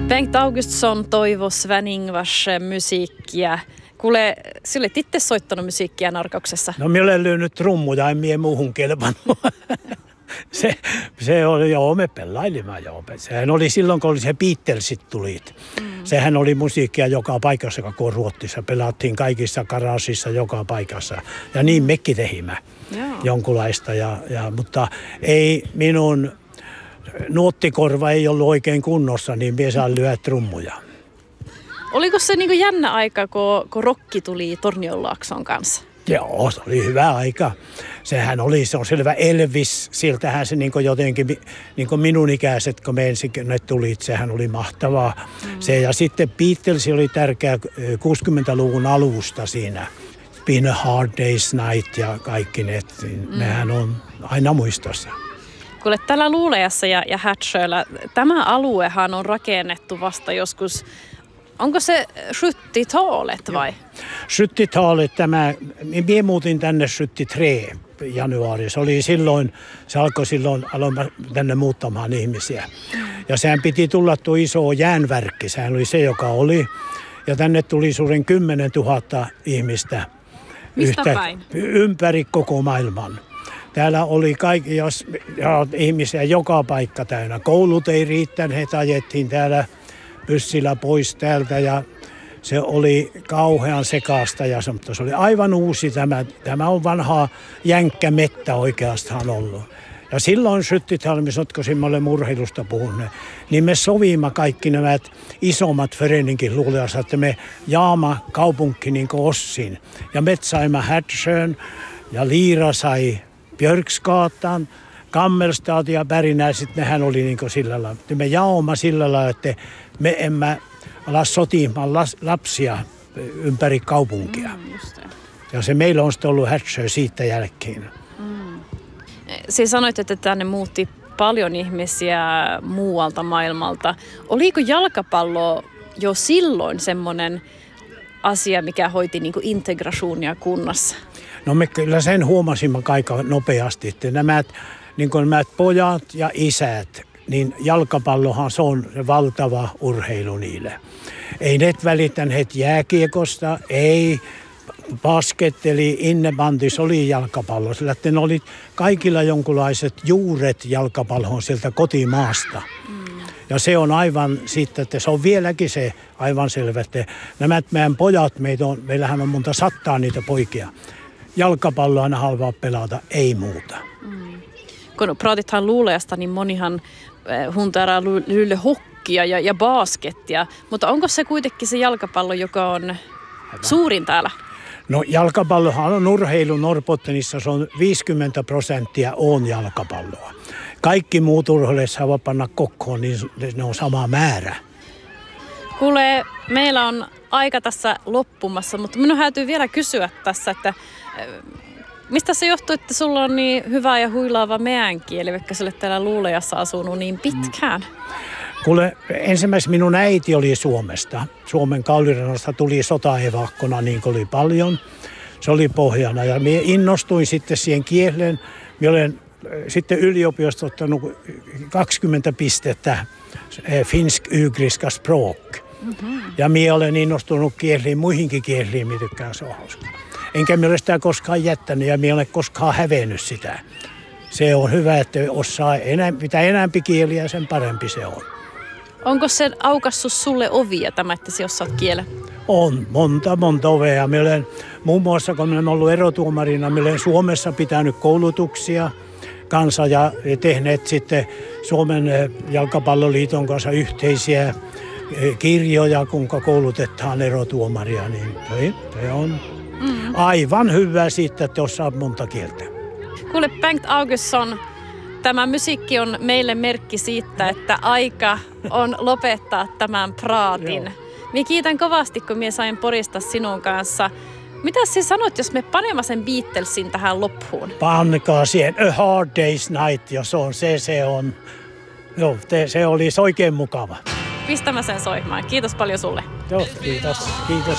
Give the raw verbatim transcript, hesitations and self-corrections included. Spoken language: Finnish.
Bengt Augustsson, Toivo Sven-Ingvars musiikkia. Kuule, sä olet itse soittanut musiikkia Narkoksessa. No minä olen lyönyt trummuja, en mie muuhun kelpannut. se, se oli, joo, me pelailimme, joo. Sehän oli silloin, kun oli se Beatlesit tulit. Mm. Sehän oli musiikkia joka paikassa, kun Ruotsissa pelattiin kaikissa karasissa joka paikassa. Ja niin mekin tehimme jonkunlaista, ja, ja, mutta ei minun nuottikorva ei ollut oikein kunnossa, niin minä saan lyödä trummuja. Oliko se niin kuin jännä aika, kun, kun rokki tuli Tornionlaakson kanssa? Joo, se oli hyvä aika. Sehän oli, se on selvä Elvis. Siltähän se niin kuin jotenkin, niin kuin minun ikäiset, kun me ensin ne tulit, sehän oli mahtavaa. Mm. Se, ja sitten Beatles oli tärkeä kuusikymmentäluvun alusta siinä. Been a Hard Day's Night ja kaikki ne, mm. nehän on aina muistossa. Kuule, täällä Luuleassa ja, ja Hätschöllä, tämä aluehan on rakennettu vasta joskus. Onko se sjuttiotalet vai? sjuttiotalet tämä, minä muutin tänne sjuttiotre januari. Se oli silloin, se alkoi silloin, aloin tänne muuttamaan ihmisiä. Ja sehän piti tulla tuo iso jäänvärkki, sehän oli se, joka oli. Ja tänne tuli suurin kymmenen tuhatta ihmistä. Mistä yhtä, päin? Ympäri koko maailman. Täällä oli kaikki, jos, ja ihmisiä joka paikka täynnä. Koulut ei riittäneet, ajettiin täällä pyssillä pois täältä ja se oli kauhean sekaasta ja se oli aivan uusi tämä. Tämä on vanhaa jänkkämettä oikeastaan ollut. Ja silloin Skytteholmissa, kun mä murheilusta puhunut, niin me sovimme kaikki nämä isommat föreninkin Luuleassa, että me jaama kaupunki niin kuin ossin. Ja me saimme Hätschön ja Liira sai Björksgatan, Kammerstad ja Bergnäiset, nehän oli niin kuin sillä lailla. Me jaomme sillä lailla, että me emme ala sotimaan lapsia ympäri kaupunkia. Mm, ja se meillä on sitten ollut Hätschö siitä jälkeen. Mm. Siis sanoit, että tänne muutti paljon ihmisiä muualta maailmalta. Oliko jalkapallo jo silloin semmoinen asia, mikä hoiti niin kuin integrasuunia kunnassa? No me kyllä sen huomasimme aika nopeasti, että nämä, niin kuin nämä pojat ja isät, niin jalkapallohan se on se valtava urheilu niille. Ei ne välittäneet jääkiekosta, ei basket eli innebandys oli jalkapallo. Sillä ne oli kaikilla jonkunlaiset juuret jalkapalloon sieltä kotimaasta. Mm. Ja se on aivan sitten, että se on vieläkin se aivan selvä, että nämä meidän pojat, meitä on, meillähän on monta sattaa niitä poikia. Jalkapalloa ne haluaa pelata, ei muuta. Mm. Kun praatithan Luuleasta, niin monihan huntaraa lylle hokkia ja, ja baskettia. Mutta onko se kuitenkin se jalkapallo, joka on suurin täällä? No jalkapallohan on urheilu Norrbottenissa, se on viisikymmentä prosenttia on jalkapalloa. Kaikki muut urheilijat saavat panna kokkoon, niin ne on sama määrä. Kuule, meillä on aika tässä loppumassa, mutta minun täytyy vielä kysyä tässä, että mistä se johtuu, että sulla on niin hyvä ja huilaava meän kieli, vaikka sä olet täällä Luulejassa asunut niin pitkään? Kuule, ensimmäisenä minun äiti oli Suomesta. Suomen Kaulirannasta tuli sotaevakkona, niin kuin oli paljon. Se oli pohjana ja minä innostuin sitten siihen kieleen. Minä olen sitten yliopistossa ottanut kaksikymmentä pistettä finsk ygriska språk. Mm-hmm. Ja minä olen innostunut kieliin, muihinkin kieliin, minä tykkään, se on hauska. Enkä minä ole sitä koskaan jättänyt ja minä olen koskaan hävennyt sitä. Se on hyvä, että osaa enää, mitä enemmän kieliä, sen parempi se on. Onko se aukassut sulle ovia tämä, että sinä osaat kielen? On, monta, monta ovea. Minä olen, muun muassa kun minä olen ollut erotuomarina, minä olen Suomessa pitänyt koulutuksia kanssa ja tehneet sitten Suomen jalkapalloliiton kanssa yhteisiä kirjoja, kuinka koulutetaan erotuomaria. Niin se on mm. aivan hyvä siitä, että osaa monta kieltä. Kuule, Bengt Augustsson, tämä musiikki on meille merkki siitä, että aika on lopettaa tämän praatin. Minä kiitän kovasti, kun minä sain poristaa sinun kanssa. Mitä sinä sanot, jos me panemme sen Beatlesin tähän loppuun? Pankaa siihen A Hard Day's Night, ja se on se, se on. Joo, te, se olisi oikein mukava. Pistämä sen soimaan. Kiitos paljon sulle. Joo, kiitos. Kiitos.